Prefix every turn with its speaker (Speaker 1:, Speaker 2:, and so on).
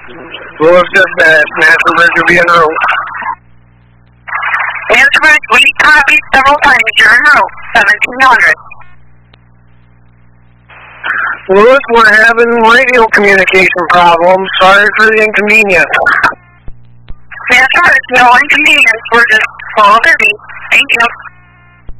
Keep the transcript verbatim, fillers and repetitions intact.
Speaker 1: Lewis Dispatch, National Bridge will be en route.
Speaker 2: National Bridge, we copied several times. You're en route, seventeen hundred.
Speaker 1: Lewis, we're having radio communication problems. Sorry for the inconvenience.
Speaker 2: National Bridge, no inconvenience. We're just all busy. Thank you.